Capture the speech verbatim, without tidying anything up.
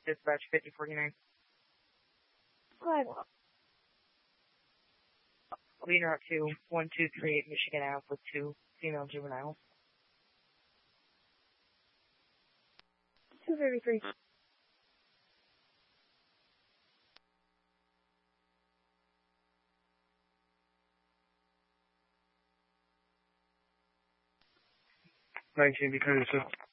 Dispatch fifty forty-nine. Flag. Leading route to one two three eight Michigan Ave with two female juveniles. two thirty-three. nineteen, be clear to